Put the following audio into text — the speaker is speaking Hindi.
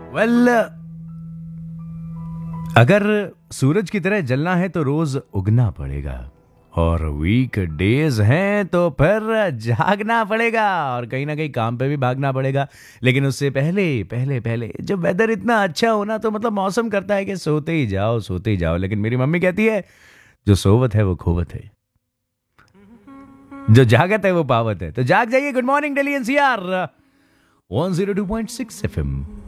वेल अगर सूरज की तरह जलना है तो रोज उगना पड़ेगा, और वीक डेज हैं तो फिर जागना पड़ेगा और कहीं ना कहीं काम पे भी भागना पड़ेगा। लेकिन उससे पहले पहले पहले जब वेदर इतना अच्छा हो ना, तो मतलब मौसम करता है कि सोते ही जाओ सोते ही जाओ। लेकिन मेरी मम्मी कहती है जो सोवत है वो खोवत है, जो जागत है वो पावत है। तो जाग जाइए। Good morning Delhi NCR 102.6 FM.